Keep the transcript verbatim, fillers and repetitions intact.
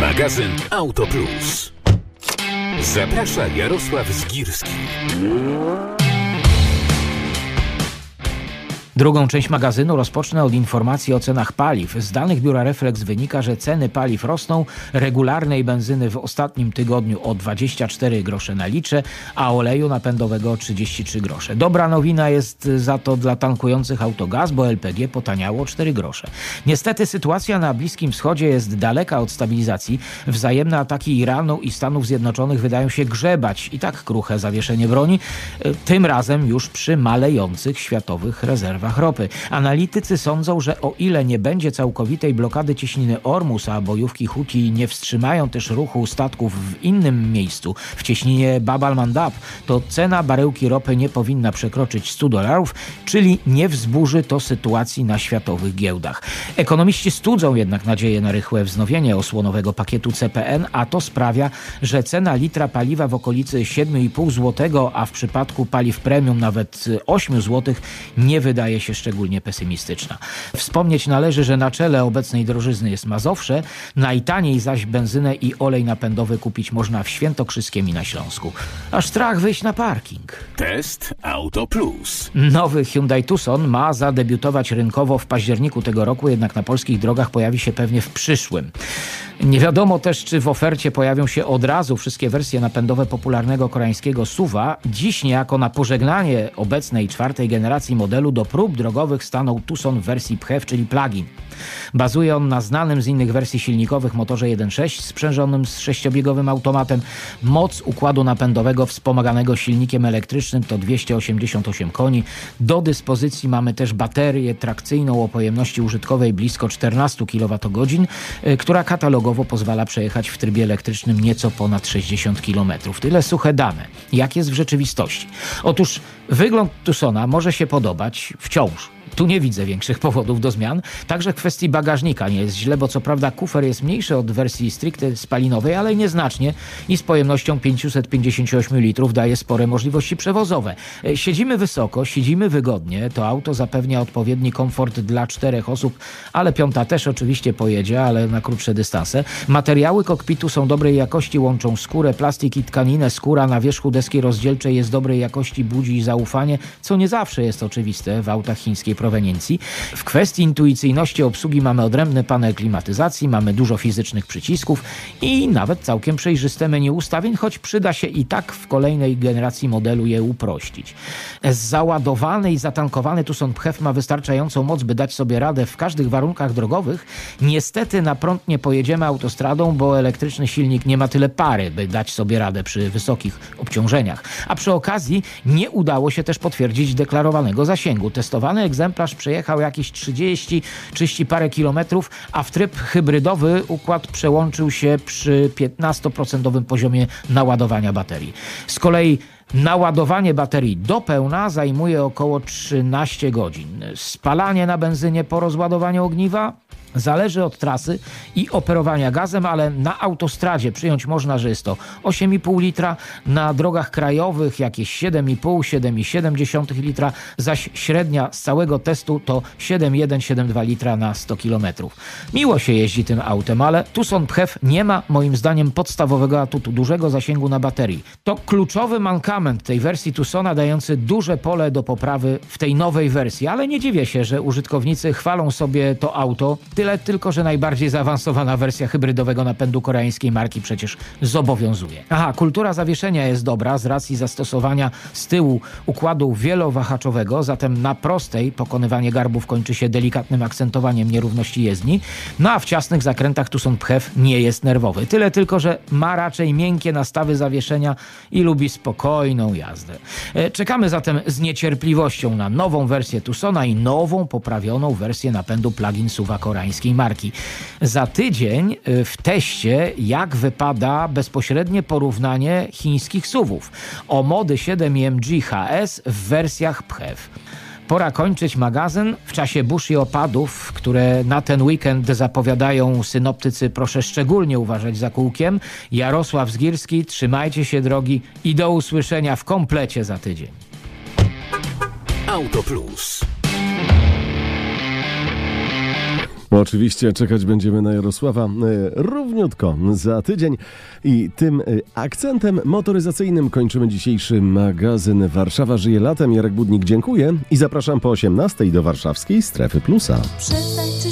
Magazyn Auto Plus. Zaprasza Jarosław Zgirski. Drugą część magazynu rozpocznę od informacji o cenach paliw. Z danych biura Reflex wynika, że ceny paliw rosną. Regularnej benzyny w ostatnim tygodniu o dwadzieścia cztery grosze na litrze, a oleju napędowego o trzydzieści trzy grosze. Dobra nowina jest za to dla tankujących autogaz, bo L P G potaniało o cztery grosze. Niestety sytuacja na Bliskim Wschodzie jest daleka od stabilizacji. Wzajemne ataki Iranu i Stanów Zjednoczonych wydają się grzebać i tak kruche zawieszenie broni, tym razem już przy malejących światowych rezerwach ropy. Analitycy sądzą, że o ile nie będzie całkowitej blokady cieśniny Ormus, a bojówki Huti nie wstrzymają też ruchu statków w innym miejscu, w cieśninie Bab al-Mandab, to cena baryłki ropy nie powinna przekroczyć stu dolarów, czyli nie wzburzy to sytuacji na światowych giełdach. Ekonomiści studzą jednak nadzieję na rychłe wznowienie osłonowego pakietu C P N, a to sprawia, że cena litra paliwa w okolicy siedem i pół złotego, a w przypadku paliw premium nawet osiem złotych, nie wydaje się szczególnie pesymistyczna. Wspomnieć należy, że na czele obecnej drożyzny jest Mazowsze, najtaniej zaś benzynę i olej napędowy kupić można w Świętokrzyskiem i na Śląsku. Aż strach wyjść na parking. Test Auto Plus. Nowy Hyundai Tucson ma zadebiutować rynkowo w październiku tego roku, jednak na polskich drogach pojawi się pewnie w przyszłym. Nie wiadomo też, czy w ofercie pojawią się od razu wszystkie wersje napędowe popularnego koreańskiego S U V-a. Dziś niejako na pożegnanie obecnej czwartej generacji modelu do prób drogowych stanął Tucson w wersji P H E V, czyli plug-in. Bazuje on na znanym z innych wersji silnikowych motorze jeden przecinek sześć sprzężonym z sześciobiegowym automatem. Moc układu napędowego wspomaganego silnikiem elektrycznym to dwieście osiemdziesiąt osiem koni. Do dyspozycji mamy też baterię trakcyjną o pojemności użytkowej blisko czternaście kilowatogodzin, która katalogowo pozwala przejechać w trybie elektrycznym nieco ponad sześćdziesiąt kilometrów. Tyle suche dane. Jak jest w rzeczywistości? Otóż wygląd Tucsona może się podobać wciąż. Tu nie widzę większych powodów do zmian. Także w kwestii bagażnika nie jest źle, bo co prawda kufer jest mniejszy od wersji stricte spalinowej, ale nieznacznie i z pojemnością pięćset pięćdziesiąt osiem litrów daje spore możliwości przewozowe. Siedzimy wysoko, siedzimy wygodnie. To auto zapewnia odpowiedni komfort dla czterech osób, ale piąta też oczywiście pojedzie, ale na krótsze dystanse. Materiały kokpitu są dobrej jakości, łączą skórę, plastik i tkaninę. Skóra na wierzchu deski rozdzielczej jest dobrej jakości, budzi zaufanie, co nie zawsze jest oczywiste w autach chińskiej proweniencji. W kwestii intuicyjności obsługi mamy odrębny panel klimatyzacji, mamy dużo fizycznych przycisków i nawet całkiem przejrzyste menu ustawień, choć przyda się i tak w kolejnej generacji modelu je uprościć. Załadowany i zatankowany Tucson P H E V ma wystarczającą moc, by dać sobie radę w każdych warunkach drogowych. Niestety na prąd nie pojedziemy autostradą, bo elektryczny silnik nie ma tyle pary, by dać sobie radę przy wysokich obciążeniach. A przy okazji nie udało się też potwierdzić deklarowanego zasięgu. Testowany egzemplarz przejechał jakieś trzydzieści, trzydzieści parę kilometrów, a w tryb hybrydowy układ przełączył się przy piętnastoprocentowym poziomie naładowania baterii. Z kolei naładowanie baterii do pełna zajmuje około trzynaście godzin. Spalanie na benzynie po rozładowaniu ogniwa zależy od trasy i operowania gazem, ale na autostradzie przyjąć można, że jest to osiem i pół litra, na drogach krajowych jakieś siedem i pół, siedem i siedem litra, zaś średnia z całego testu to siedem i jeden, siedem i dwa litra na sto kilometrów. Miło się jeździ tym autem, ale Tucson P H E V nie ma moim zdaniem podstawowego atutu, dużego zasięgu na baterii. To kluczowy mankament tej wersji Tucsona, dający duże pole do poprawy w tej nowej wersji, ale nie dziwię się, że użytkownicy chwalą sobie to auto. Tyle tylko, że najbardziej zaawansowana wersja hybrydowego napędu koreańskiej marki przecież zobowiązuje. Aha, kultura zawieszenia jest dobra z racji zastosowania z tyłu układu wielowahaczowego, zatem na prostej pokonywanie garbów kończy się delikatnym akcentowaniem nierówności jezdni, no a w ciasnych zakrętach Tucson P H E V nie jest nerwowy. Tyle tylko, że ma raczej miękkie nastawy zawieszenia i lubi spokojną jazdę. Czekamy zatem z niecierpliwością na nową wersję Tucsona i nową, poprawioną wersję napędu plug-in S U V-a koreańskiej marki. Za tydzień w teście, jak wypada bezpośrednie porównanie chińskich S U V-ów. O Mody siedem i M G H S w wersjach P H E V. Pora kończyć magazyn. W czasie burz i opadów, które na ten weekend zapowiadają synoptycy, proszę szczególnie uważać za kółkiem. Jarosław Zgirski, trzymajcie się drogi i do usłyszenia w komplecie za tydzień. Auto Plus. Oczywiście czekać będziemy na Jarosława e, równiutko za tydzień i tym e, akcentem motoryzacyjnym kończymy dzisiejszy magazyn Warszawa żyje latem. Jarek Budnik, dziękuję i zapraszam po osiemnastej do warszawskiej Strefy Plusa.